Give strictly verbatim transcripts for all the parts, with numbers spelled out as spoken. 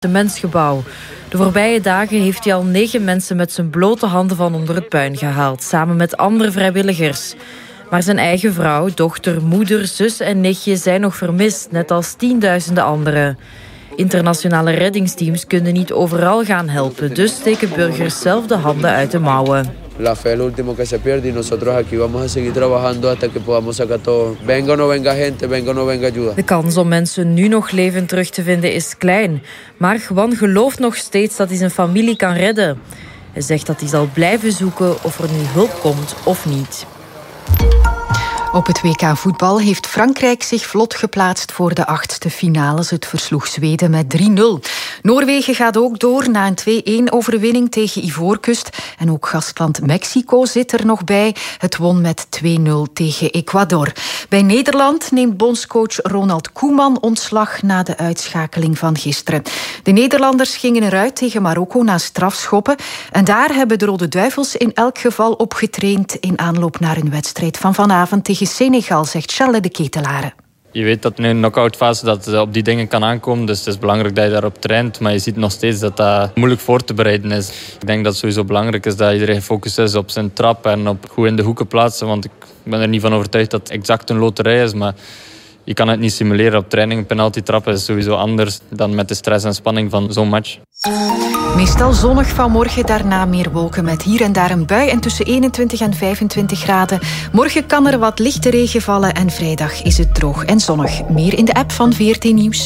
Mensgebouw. De voorbije dagen heeft hij al negen mensen met zijn blote handen van onder het puin gehaald, samen met andere vrijwilligers. Maar zijn eigen vrouw, dochter, moeder, zus en nichtje zijn nog vermist, net als tienduizenden anderen. Internationale reddingsteams kunnen niet overal gaan helpen, dus steken burgers zelf de handen uit de mouwen. La fe es lo último que se pierde y nosotros aquí vamos a seguir trabajando hasta que podamos sacar todo. Venga o no venga gente, venga o no venga ayuda. De kans om mensen nu nog levend terug te vinden is klein. Maar Juan gelooft nog steeds dat hij zijn familie kan redden. Hij zegt dat hij zal blijven zoeken of er nu hulp komt of niet. Op het W K voetbal heeft Frankrijk zich vlot geplaatst voor de achtste finales. Het versloeg Zweden met drie nul. Noorwegen gaat ook door na een twee-één overwinning tegen Ivoorkust. En ook gastland Mexico zit er nog bij. Het won met twee nul tegen Ecuador. Bij Nederland neemt bondscoach Ronald Koeman ontslag na de uitschakeling van gisteren. De Nederlanders gingen eruit tegen Marokko na strafschoppen. En daar hebben de Rode Duivels in elk geval op getraind in aanloop naar een wedstrijd van vanavond tegen Senegal, zegt Charles de Ketelare. Je weet dat in een knock-out fase dat het op die dingen kan aankomen. Dus het is belangrijk dat je daarop traint. Maar je ziet nog steeds dat dat moeilijk voor te bereiden is. Ik denk dat het sowieso belangrijk is dat iedereen gefocust is op zijn trap en op goed in de hoeken plaatsen. Want ik ben er niet van overtuigd dat het exact een loterij is. Maar je kan het niet simuleren op training. Een penalty trappen is sowieso anders dan met de stress en spanning van zo'n match. Meestal zonnig vanmorgen, daarna meer wolken met hier en daar een bui en tussen eenentwintig en vijfentwintig graden. Morgen kan er wat lichte regen vallen en vrijdag is het droog en zonnig. Meer in de app van V R T Nieuws.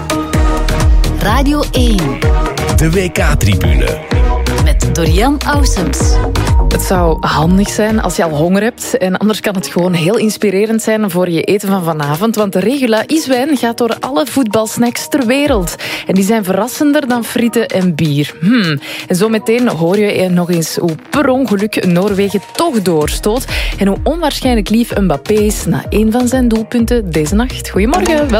Radio één. De W K-tribune. Met Dorian Aussems. Het zou handig zijn als je al honger hebt. En anders kan het gewoon heel inspirerend zijn voor je eten van vanavond. Want de Regula Iswijn gaat door alle voetbalsnacks ter wereld. En die zijn verrassender dan frieten en bier. Hmm. En zometeen hoor je nog eens hoe per ongeluk Noorwegen toch doorstoot. En hoe onwaarschijnlijk lief Mbappé is na een van zijn doelpunten deze nacht. Goedemorgen, wel.